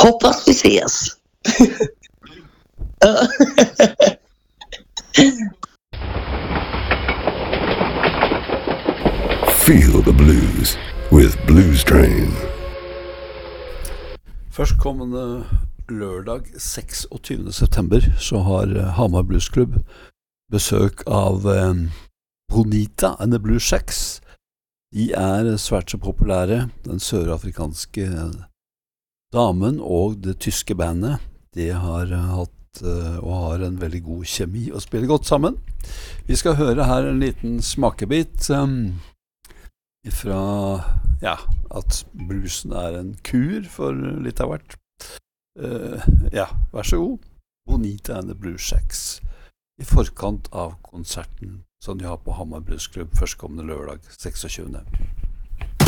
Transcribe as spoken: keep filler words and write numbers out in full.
Hoppas vi ses. Feel the blues with Blues Train. Førstkommende lørdag seksogtyvende september så har Hamar Blues Club besøk av eh, Bonita and the Blue Shacks. De er svært så populære, den sørafrikanske damen og det tyske bandet. De har hatt uh, og har en veldig god kjemi og spiller godt sammen. Vi skal høre her en liten smakebit um, fra ja, at bluesen er en kur for litt av hvert. Uh, ja, vær så god. Bonita and the Blue Shacks i forkant av konserten som de har på Hamar Blues Club førstkommende lørdag seksogtyvende